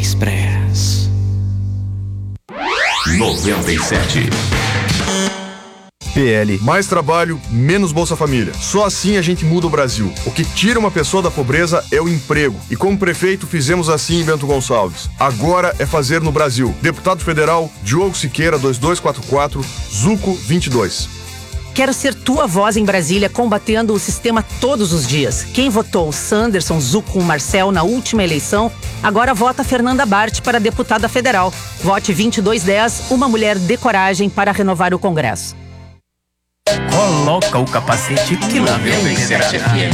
Express 97. PL. Mais trabalho, menos Bolsa Família. Só assim a gente muda o Brasil. O que tira uma pessoa da pobreza é o emprego. E como prefeito fizemos assim em Bento Gonçalves. Agora é fazer no Brasil. Deputado Federal, Diogo Siqueira, 2244, Zuco 22. Quero ser tua voz em Brasília, combatendo o sistema todos os dias. Quem votou Sanderson, Zuco, Marcel na última eleição, agora vota Fernanda Bart para deputada federal. Vote 2210, uma mulher de coragem para renovar o Congresso. Coloca o capacete que lá vem o